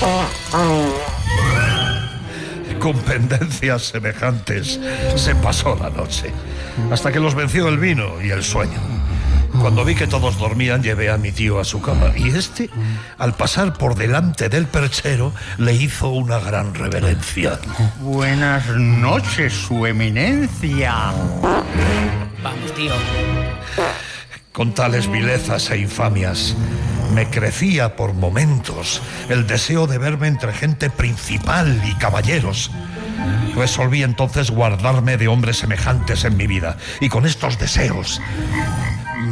Con pendencias semejantes se pasó la noche, hasta que los venció el vino y el sueño. Cuando vi que todos dormían, llevé a mi tío a su cama, y este, al pasar por delante del perchero, le hizo una gran reverencia. Buenas noches, su eminencia. Vamos, tío. Con tales vilezas e infamias, me crecía por momentos el deseo de verme entre gente principal y caballeros. Resolví entonces guardarme de hombres semejantes en mi vida, y con estos deseos